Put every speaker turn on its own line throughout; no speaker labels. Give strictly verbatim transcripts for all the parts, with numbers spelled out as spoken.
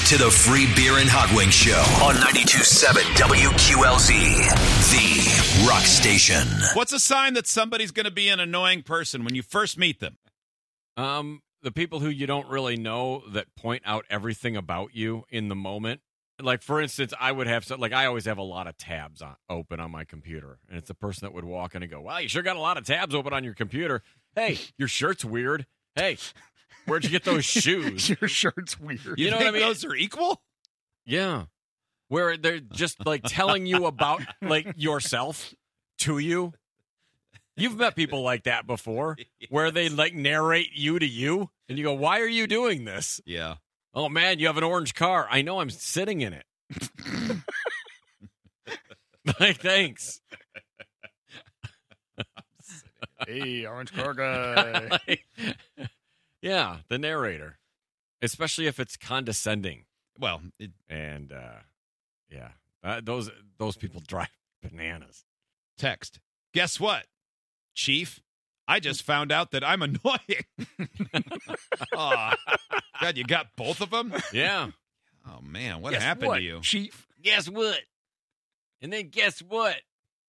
to the Free Beer and Hot Wings Show on ninety-two point seven W Q L Z, the rock station.
What's a sign that somebody's going to be an annoying person when you first meet them?
Um, the people who you don't really know that point out everything about you in the moment. Like, for instance, I would have, like, I always have a lot of tabs on, open on my computer. And it's the person that would walk in and go, wow, you sure got a lot of tabs open on your computer. Hey, your shirt's weird. Hey, where'd you get those shoes?
Your shirt's weird.
You,
You know
think
what I mean?
those are equal?
Yeah. Where they're just, like, telling you about, like, yourself to you. You've met people like that before, where they, like, narrate you to you. And you go, why are you doing this?
Yeah.
Oh, man, you have an orange car. I know I'm sitting in it. Like, thanks.
Hey, orange car guy.
Like, yeah, the narrator. Especially if it's condescending.
Well, it,
And, uh, yeah, uh, those those people drive bananas.
text. Guess what, Chief? I just found out that I'm annoying. Aw. God, you got both of them?
Yeah.
Oh, man, what
Guess
happened
what,
to you?
Chief?
Guess what? And then guess what?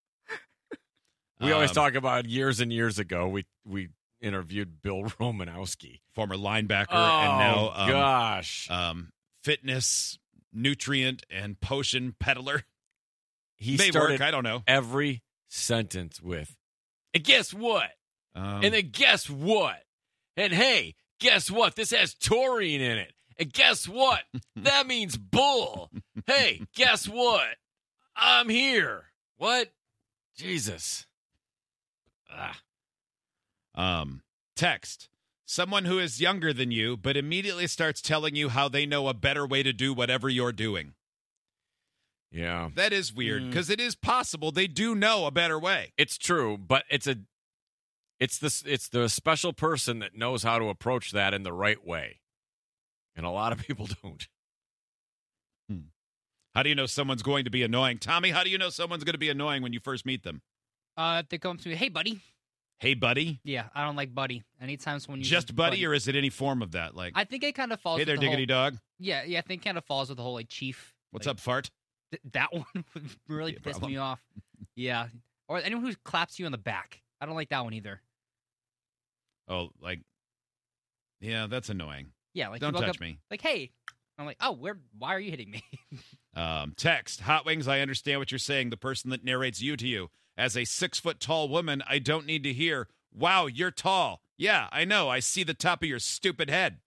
We always
Um,
talk about years and years ago, we, we interviewed Bill Romanowski.
Former linebacker
Oh,
and now um,
gosh.
um, fitness, nutrient, and potion peddler.
He
May
started
work, I don't know.
every sentence with, and guess what?
Um,
And then guess what? And hey, guess what? This has taurine in it. And guess what? That means bull. Hey, guess what? I'm here. What? Jesus. Ah.
um, text. Someone who is younger than you, but immediately starts telling you how they know a better way to do whatever you're doing.
Yeah.
That is weird,
Mm.
because it is possible they do know a better way.
It's true, but it's a it's this it's the special person that knows how to approach that in the right way. And a lot of people don't.
How do you know someone's going to be annoying? Tommy, how do you know someone's going to be annoying when you first meet them?
Uh, they come to me, hey, buddy.
Hey, buddy?
Yeah, I don't like buddy. Anytime someone uses
Just buddy, or is it any form of that? Like,
I think it kind of falls.
hey there,
with the
diggity
whole,
dog.
Yeah, yeah, I think kind of falls with the whole like chief.
What's
like,
up, fart?
th- that one would really
Be a
piss
problem.
me off. Yeah, or anyone who claps you on the back. I don't like that one either.
Oh, like, yeah, that's annoying.
Yeah, like
Don't
you walk
touch
up,
me.
Like, hey, I'm like, oh, where? Why are you hitting me?
Um, text, Hot Wings, I understand what you're saying. The person that narrates you to you. As a six-foot-tall woman, I don't need to hear, wow, you're tall. Yeah, I know. I see the top of your stupid head.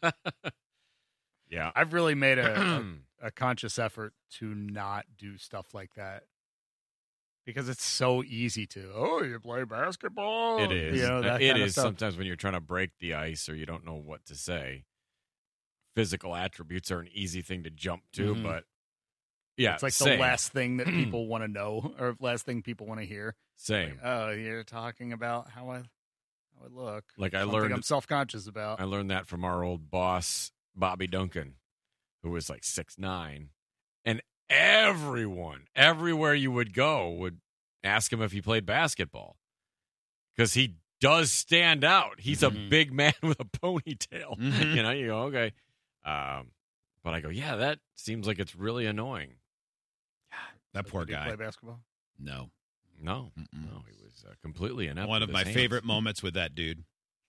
Yeah.
I've really made a, a, a conscious effort to not do stuff like that. Because it's so easy to, oh, you play basketball.
It is.
You know, that
it
kind of
is
stuff.
sometimes when you're trying to break the ice or you don't know what to say. Physical attributes are an easy thing to jump to,
Mhm.
but yeah,
It's like
same,
the last thing that people want to know or last thing people want to hear.
same.
Like, oh, you're talking about how I, how I look.
Like I
Something
learned,
I'm self-conscious about.
I learned that from our old boss Bobby Duncan, who was like six nine, and everyone, everywhere you would go, would ask him if he played basketball because he does stand out. He's
Mhm.
a big man with a ponytail.
Mhm.
You know, you go okay, um, but I go, yeah, that seems like it's really annoying.
That poor
Did he
guy.
play basketball?
No.
No,
Mm-mm.
no, he was uh, completely inept.
One
with
of
his
my
hands.
favorite moments with that dude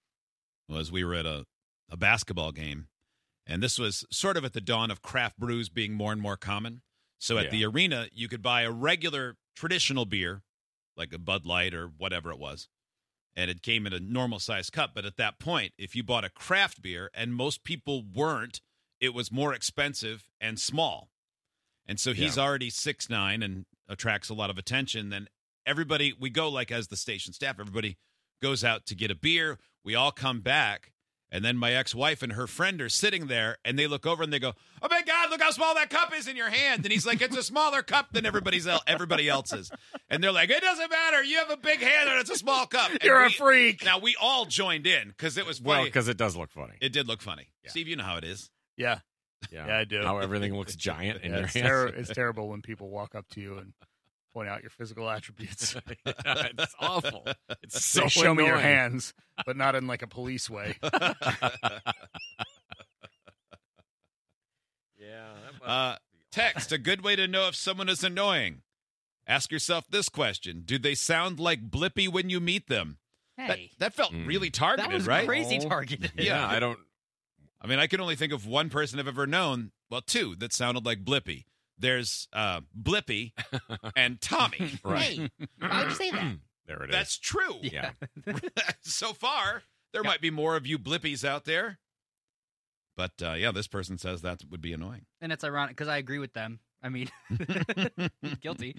was we were at a, a basketball game, and this was sort of at the dawn of craft brews being more and more common. So at
Yeah.
the arena, you could buy a regular traditional beer, like a Bud Light or whatever it was, and it came in a normal size cup. But at that point, if you bought a craft beer, and most people weren't, it was more expensive and small. And so he's
Yeah.
already six nine and attracts a lot of attention. Then everybody, we go like as the station staff, everybody goes out to get a beer. We all come back. And then my ex-wife and her friend are sitting there, and they look over and they go, oh, my God, look how small that cup is in your hand. And he's like, it's a smaller cup than everybody's el- everybody else's. And they're like, it doesn't matter. You have a big hand, and it's a small cup. And
You're a
we-
freak.
Now, we all joined in because it was
Well,
funny.
because it does look funny.
It did look funny.
Yeah.
Steve, you know how it is.
Yeah.
Yeah,
Yeah, I do.
How everything looks giant in
Yeah,
your
it's,
hands.
ter- it's terrible when people walk up to you and point out your physical attributes.
Yeah, it's awful. It's so
Say, show me your
annoying.
hands, but not in like a police way.
Yeah. That
Uh, text, a good way to know if someone is annoying. Ask yourself this question. Do they sound like Blippi when you meet them? That,
Hey,
that felt
Mm.
really targeted,
that was
right?
crazy targeted.
yeah,
Yeah.
I don't.
I mean, I can only think of one person I've ever known, well, two, that sounded like Blippi. There's uh, Blippi and Tommy.
Right.
Hey, why would you say that?
There it is.
That's true.
Yeah.
So far, there might be more of you Blippies out there. But, uh, yeah, this person says that would be annoying.
And it's ironic because I agree with them. I mean, guilty.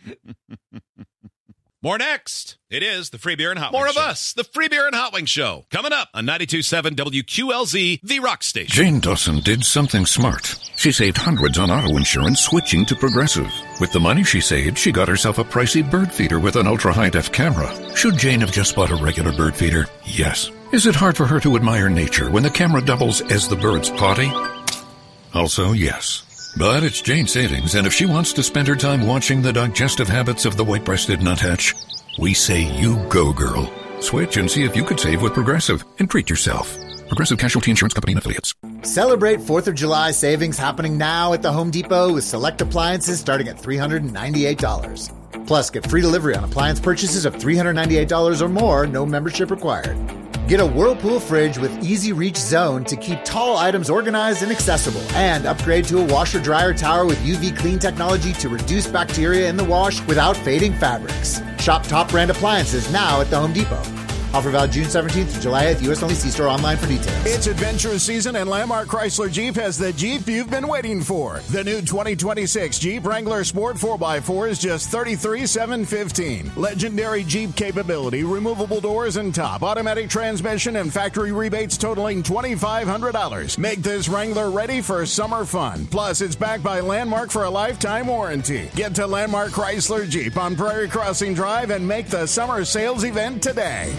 More next. It is the Free Beer and Hot Wings More of us, the Free Beer and Hot Wings Show. Coming up on ninety-two point seven W Q L Z, the Rock Station.
Jane Dawson did something smart. She saved hundreds on auto insurance switching to Progressive. With the money she saved, she got herself a pricey bird feeder with an ultra-high-def camera. Should Jane have just bought a regular bird feeder? Yes. Is it hard for her to admire nature when the camera doubles as the bird's potty? Also, yes. But it's Jane's savings, and if she wants to spend her time watching the digestive habits of the white-breasted nuthatch, we say you go, girl. Switch and see if you could save with Progressive and treat yourself. Progressive Casualty Insurance Company and Affiliates.
Celebrate fourth of July savings happening now at the Home Depot with select appliances starting at three hundred ninety-eight dollars. Plus, get free delivery on appliance purchases of three hundred ninety-eight dollars or more, no membership required. Get a Whirlpool fridge with easy reach zone to keep tall items organized and accessible. And upgrade to a washer dryer tower with U V clean technology to reduce bacteria in the wash without fading fabrics. Shop top brand appliances now at the Home Depot. Offer valid June seventeenth to July eighth. U S only. See store online for details.
It's adventure season, and Landmark Chrysler Jeep has the Jeep you've been waiting for. The new twenty twenty-six Jeep Wrangler Sport four by four is just thirty-three thousand seven hundred fifteen dollars. Legendary Jeep capability, removable doors and top, automatic transmission, and factory rebates totaling two thousand five hundred dollars. Make this Wrangler ready for summer fun. Plus, it's backed by Landmark for a lifetime warranty. Get to Landmark Chrysler Jeep on Prairie Crossing Drive and make the summer sales event today.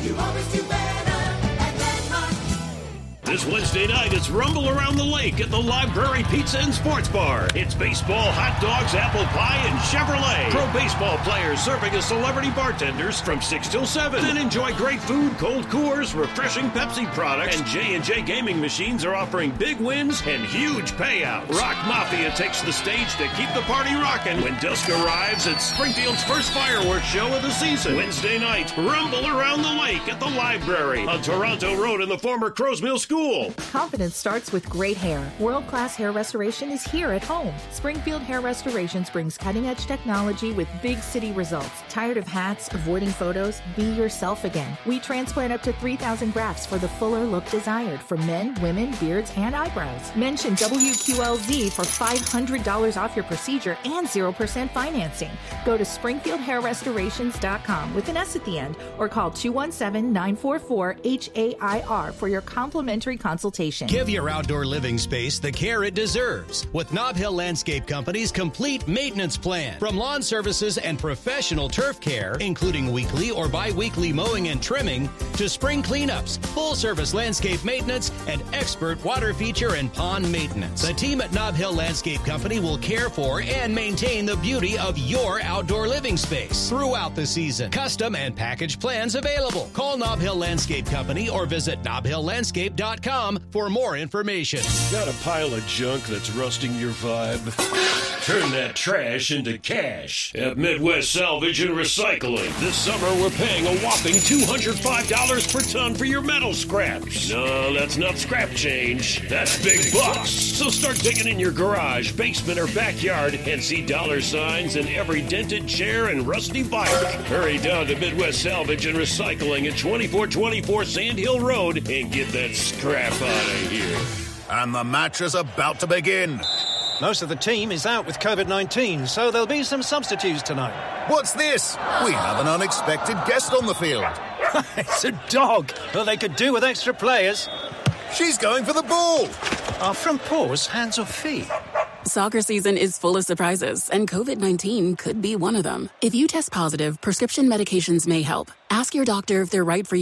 This Wednesday night, it's Rumble Around the Lake at the Library Pizza and Sports Bar. It's baseball, hot dogs, apple pie, and Chevrolet. Pro baseball players serving as celebrity bartenders from six till seven. Then enjoy great food, cold Coors, refreshing Pepsi products, and J and J Gaming Machines are offering big wins and huge payouts. Rock Mafia takes the stage to keep the party rocking when dusk arrives at Springfield's first fireworks show of the season. Wednesday night, Rumble Around the Lake at the Library on Toronto Road in the former Crow's Mill School.
Confidence starts with great hair. World-class hair restoration is here at home. Springfield Hair Restorations brings cutting-edge technology with big city results. Tired of hats, avoiding photos? Be yourself again. We transplant up to three thousand grafts for the fuller look desired for men, women, beards, and eyebrows. Mention W Q L Z for five hundred dollars off your procedure and zero percent financing. Go to springfield hair restorations dot com with an S at the end or call two one seven, nine four four, H A I R for your complimentary consultation.
Give your outdoor living space the care it deserves with Nob Hill Landscape Company's complete maintenance plan. From lawn services and professional turf care, including weekly or bi-weekly mowing and trimming, to spring cleanups, full-service landscape maintenance, and expert water feature and pond maintenance. The team at Nob Hill Landscape Company will care for and maintain the beauty of your outdoor living space throughout the season. Custom and package plans available. Call Nob Hill Landscape Company or visit nob hill landscape dot com for more information.
Got a pile of junk that's rusting your vibe? Turn that trash into cash at Midwest Salvage and Recycling. This summer, we're paying a whopping two hundred five dollars per ton for your metal scraps. No, that's not scrap change. That's big bucks. So start digging in your garage, basement, or backyard and see dollar signs in every dented chair and rusty bike. Hurry down to Midwest Salvage and Recycling at twenty-four twenty-four Sand Hill Road and get that scrap out of here.
And the match is about to begin.
Most of the team is out with covid nineteen, so there'll be some substitutes tonight.
What's this? We have an unexpected guest on the field.
It's a dog. Well, they could do with extra players.
She's going for the ball.
Are front paws hands or feet?
Soccer season is full of surprises, and covid nineteen could be one of them. If you test positive, prescription medications may help. Ask your doctor if they're right for you.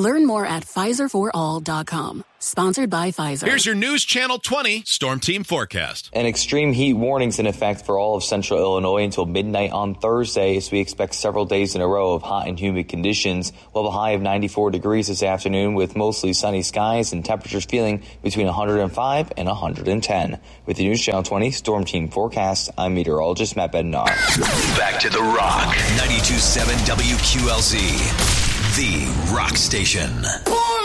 Learn more at Pfizer for all dot com. Sponsored by Pfizer.
Here's your News Channel twenty Storm Team forecast.
An extreme heat warning's in effect for all of central Illinois until midnight on Thursday, as we expect several days in a row of hot and humid conditions. We'll have a high of ninety-four degrees this afternoon with mostly sunny skies and temperatures feeling between one hundred five and one hundred ten. With the News Channel twenty Storm Team forecast, I'm meteorologist Matt Bednar.
Back to the Rock, ninety-two point seven W Q L Z, the Rock Station.